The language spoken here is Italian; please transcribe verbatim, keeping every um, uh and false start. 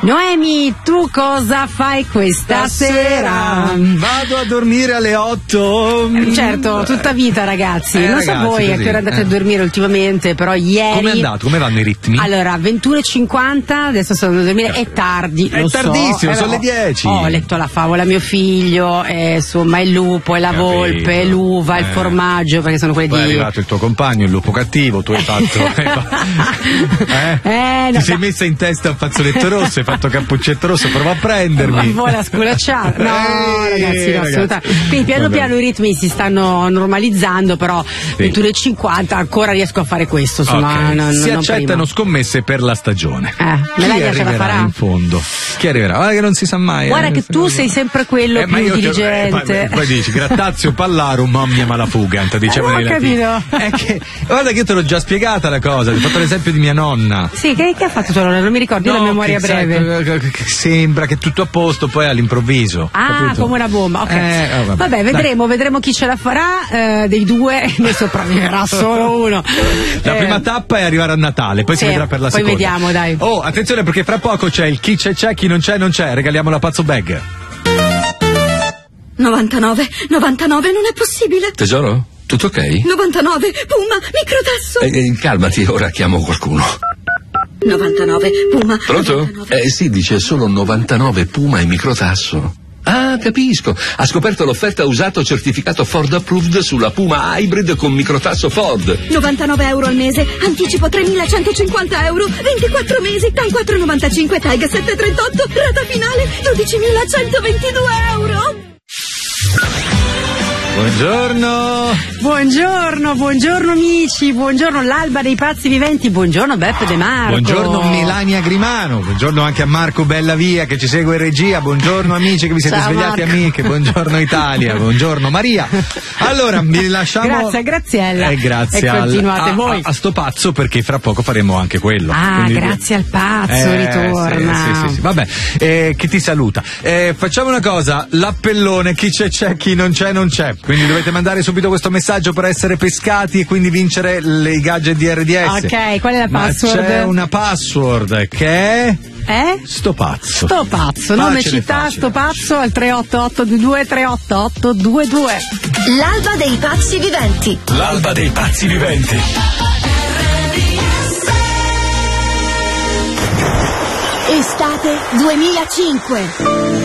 Noemi, tu cosa fai questa sera? Vado a dormire alle otto. Certo, tutta vita ragazzi. Eh, non ragazzi, so voi così, a che ora andate eh. a dormire ultimamente, però ieri... Come è andato? Come vanno i ritmi? Allora, ventuno e cinquanta, adesso sono andato a dormire, è tardi, È lo tardissimo, so. sono le ho- dieci. Ho letto la favola a mio figlio, eh, insomma il lupo, e la Capito. volpe, l'uva, il Eh. formaggio, perché sono quelli Poi è di... arrivato il tuo compagno, il lupo cattivo, tu hai fatto. hai fa- eh? Eh, no, Ti sei ma- messa in testa un fazzoletto rosso, hai fatto cappuccetto rosso, prova a prendermi. Ma vuole sculacciare? No, Ehi, ragazzi, no, ragazzi. assolutamente. Quindi piano Vabbè. piano i ritmi si stanno normalizzando, però Sì. ventuno e cinquanta ancora riesco a fare questo, insomma, Ok. non, si non accettano prima. scommesse per la stagione. Eh, Chi Melania ce la arriverà farà? in fondo? Chi arriverà? Guarda che non si sa mai. Guarda eh. che tu sei sempre quello Eh, ma più io che- diligente. eh, poi, poi dici Grattazio Pallarum Omnia Malafugant, dicevano Eh, i ho latini. capito. È che, guarda che io te l'ho già spiegata la cosa, ti ho fatto l'esempio di mia nonna. Sì, che, che ha fatto tua nonna? Non mi ricordo, io ho la memoria che, breve. sai, che- che sembra che tutto a posto, poi all'improvviso. Ah, capito? come una bomba, ok. Eh, oh, vabbè. vabbè, vedremo, vedremo chi ce la farà, eh, dei due ne sopravviverà solo uno. La Eh, prima tappa è arrivare a Natale, poi si sì, vedrà per la poi seconda. vediamo, dai. Oh, attenzione perché fra poco c'è il chi c'è c'è, chi non c'è non c'è, regaliamo la pazzo bag. novantanove, novantanove, non è possibile. Tesoro, tutto ok? novantanove, Puma, microtasso. Eh, eh, calmati, ora chiamo qualcuno. novantanove, Puma. Pronto? novantanove. Eh sì, dice solo novantanove Puma e microtasso. Ah, capisco. Ha scoperto l'offerta usato certificato Ford Approved sulla Puma Hybrid con microtasso Ford. novantanove euro al mese, anticipo tremilacentocinquanta euro, ventiquattro mesi, TAN quattro virgola novantacinque, TAG sette virgola trentotto, rata finale dodicimilacentoventidue euro. Buongiorno. Buongiorno, buongiorno amici, buongiorno l'alba dei pazzi viventi, buongiorno Beppe De Marco. Buongiorno Melania Grimano, buongiorno anche a Marco Bellavia che ci segue in regia, buongiorno amici che vi siete Ciao, svegliati, Marco. amiche, buongiorno Italia, buongiorno Maria. Allora, vi lasciamo... Grazie a Graziella. Eh, grazie E al- continuate a, voi. A, a sto pazzo perché fra poco faremo anche quello. Ah, Quindi- grazie al pazzo, Eh, ritorna. Sì, sì, sì, sì. Vabbè, eh, che ti saluta. Eh, facciamo una cosa, l'appellone, chi c'è c'è, chi non c'è non c'è. Quindi dovete mandare subito questo messaggio per essere pescati e quindi vincere le, i gadget di R D S. Ok, qual è la Ma password? c'è una password che è Eh? sto pazzo. Sto pazzo, nome Facile, città, facile. sto pazzo al tre otto otto due due tre otto otto due due. L'alba dei pazzi viventi. L'alba dei pazzi viventi. Estate duemilacinque.